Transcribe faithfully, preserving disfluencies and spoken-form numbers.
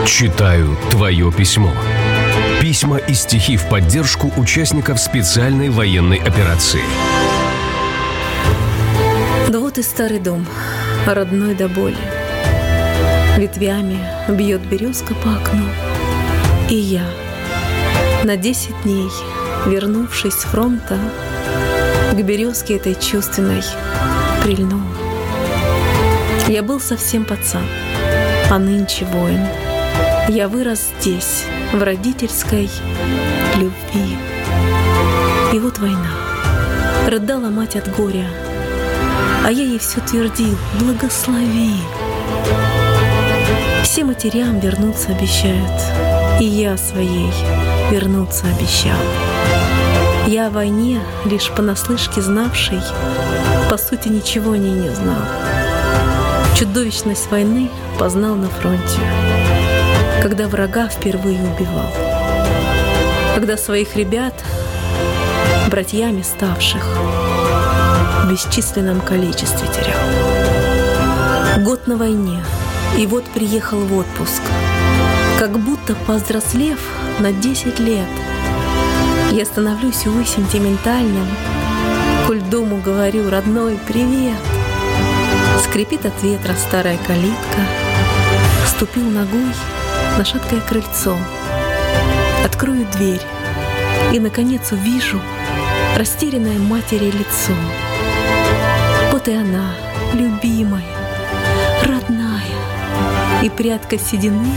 Читаю твое письмо. Письма и стихи в поддержку участников специальной военной операции. Да вот и старый дом, родной до боли. Ветвями бьет березка по окну. И я, на десять дней, вернувшись с фронта, к березке этой чувственной прильнул. Я был совсем пацан, а нынче воин. Я вырос здесь, в родительской любви. И вот война. Рыдала мать от горя, а я ей все твердил: благослови. Все матерям вернуться обещают, и я своей вернуться обещал. Я о войне, лишь понаслышке знавший, по сути ничего о ней не знал. Чудовищность войны познал на фронте, когда врага впервые убивал, когда своих ребят, братьями ставших, в бесчисленном количестве терял. Год на войне, и вот приехал в отпуск, как будто повзрослев на десять лет. Я становлюсь, увы, сентиментальным, коль дому говорю: родной, привет. Скрипит от ветра старая калитка, ступил ногой на шаткое крыльцо. Открою дверь и, наконец, увижу растерянное матери лицо. Вот и она, любимая, родная, и прядка седины